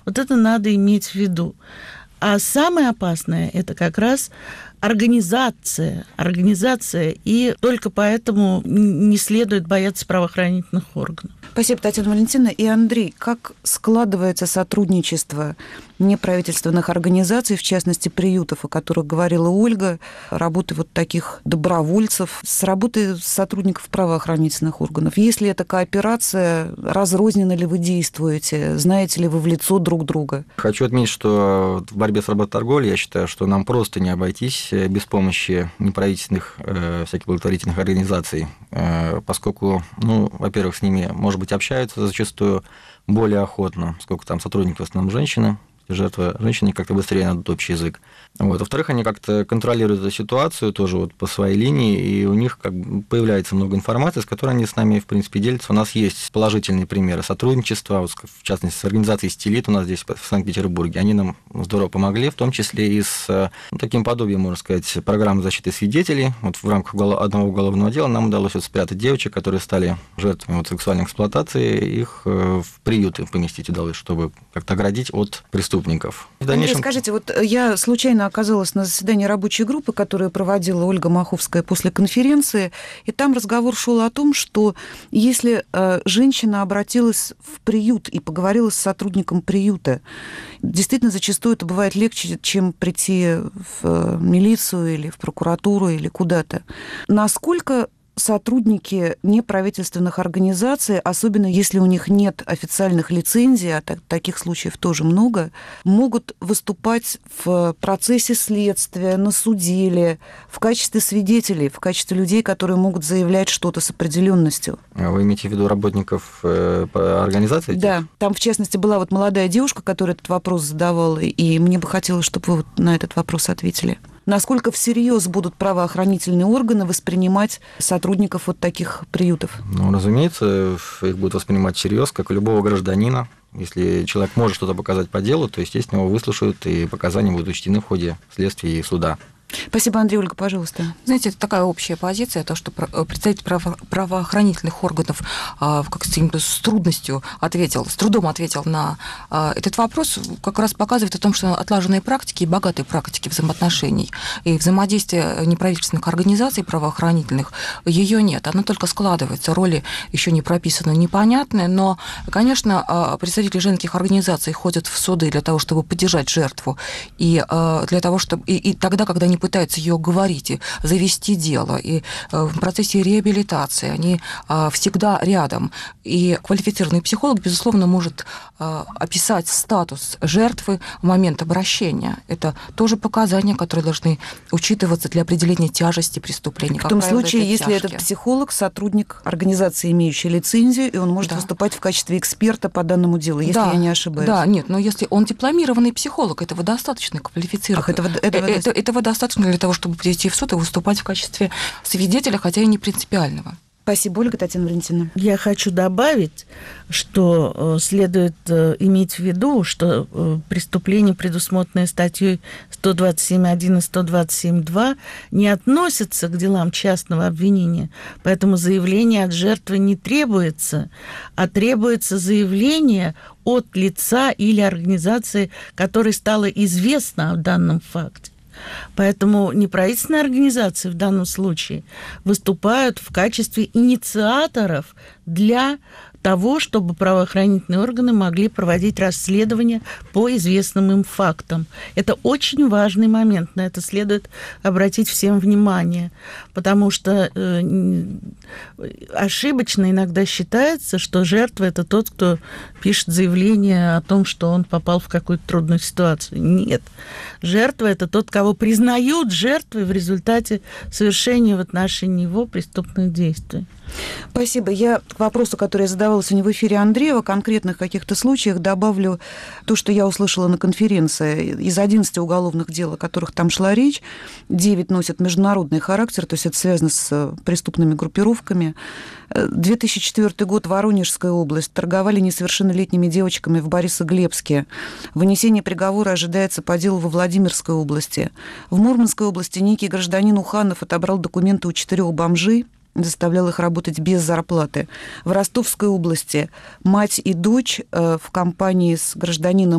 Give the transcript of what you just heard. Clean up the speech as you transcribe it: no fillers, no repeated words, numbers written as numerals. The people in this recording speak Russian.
Вот это надо иметь в виду. А самое опасное – это как раз организация. И только поэтому не следует бояться правоохранительных органов. Спасибо, Татьяна Валентиновна. И Андрей, как складывается сотрудничество неправительственных организаций, в частности, приютов, о которых говорила Ольга, работы вот таких добровольцев, с работой сотрудников правоохранительных органов? Есть ли это кооперация? Разрозненно ли вы действуете? Знаете ли вы в лицо друг друга? Хочу отметить, что в борьбе с работорговлей, я считаю, что нам просто не обойтись без помощи неправительственных всяких благотворительных организаций, поскольку, во-первых, с ними, может быть, общаются зачастую более охотно, поскольку там сотрудники в основном женщины, жертвы женщины как-то быстрее найдут общий язык. Вот. Во-вторых, они как-то контролируют эту ситуацию тоже вот по своей линии, и у них как бы появляется много информации, с которой они с нами, в принципе, делятся. У нас есть положительные примеры сотрудничества, вот, в частности, с организацией «Стилит» у нас здесь, в Санкт-Петербурге. Они нам здорово помогли, в том числе и с таким подобием, можно сказать, программы защиты свидетелей. Вот в рамках одного уголовного дела нам удалось вот спрятать девочек, которые стали жертвами вот сексуальной эксплуатации, их в приюты поместить удалось, чтобы как-то оградить от преступников. Андрей, скажите, вот я случайно оказалась на заседании рабочей группы, которую проводила Ольга Маховская после конференции, и там разговор шел о том, что если женщина обратилась в приют и поговорила с сотрудником приюта, действительно, зачастую это бывает легче, чем прийти в милицию или в прокуратуру или куда-то. Насколько сотрудники неправительственных организаций, особенно если у них нет официальных лицензий, а таких случаев тоже много, могут выступать в процессе следствия, на суде, в качестве свидетелей, в качестве людей, которые могут заявлять что-то с определенностью? Вы имеете в виду работников организации? Да, там, в частности, была вот молодая девушка, которая этот вопрос задавала, и мне бы хотелось, чтобы вы вот на этот вопрос ответили. Насколько всерьез будут правоохранительные органы воспринимать сотрудников вот таких приютов? Разумеется, их будут воспринимать всерьез, как и любого гражданина. Если человек может что-то показать по делу, то, естественно, его выслушают, и показания будут учтены в ходе следствия и суда. Спасибо, Андрей. Ольга, пожалуйста. Знаете, это такая общая позиция, то, что представитель правоохранительных органов с трудом ответил на этот вопрос, как раз показывает о том, что отлаженные практики и богатые практики взаимоотношений и взаимодействия неправительственных организаций правоохранительных, ее нет, она только складывается, роли еще не прописаны, непонятны, но, конечно, представители женских организаций ходят в суды для того, чтобы поддержать жертву, и для того, чтобы и тогда, когда они пытаются ее уговорить и завести дело, и в процессе реабилитации они всегда рядом. И квалифицированный психолог, безусловно, может описать статус жертвы в момент обращения. Это тоже показания, которые должны учитываться для определения тяжести преступления. В том случае, если этот психолог сотрудник организации, имеющей лицензию, и он может выступать в качестве эксперта по данному делу, если я не ошибаюсь. Да, нет, но если он дипломированный психолог, этого достаточно квалифицированного. Этого достаточно для того, чтобы прийти в суд и выступать в качестве свидетеля, хотя и не принципиального. Спасибо, Ольга. Татьяна Валентиновна. Я хочу добавить, что следует иметь в виду, что преступления, предусмотренные статьей 127.1 и 127.2, не относятся к делам частного обвинения, поэтому заявление от жертвы не требуется, а требуется заявление от лица или организации, которой стало известно о данном факте. Поэтому неправительственные организации в данном случае выступают в качестве инициаторов для того, чтобы правоохранительные органы могли проводить расследование по известным им фактам. Это очень важный момент, на это следует обратить всем внимание, потому что ошибочно иногда считается, что жертва – это тот, кто пишет заявление о том, что он попал в какую-то трудную ситуацию. Нет. Жертва – это тот, кого признают жертвой в результате совершения в отношении него преступных действий. Спасибо. Я к вопросу, который я задавала сегодня в эфире Андрея, о конкретных каких-то случаях добавлю то, что я услышала на конференции. Из 11 уголовных дел, о которых там шла речь, 9 носят международный характер, то есть это связано с преступными группировками. 2004 год, Воронежская область. Торговали несовершеннолетними девочками в Борисоглебске. Вынесение приговора ожидается по делу во Владимирской области. В Мурманской области некий гражданин Уханов отобрал документы у 4 бомжей, заставлял их работать без зарплаты. В Ростовской области мать и дочь в компании с гражданином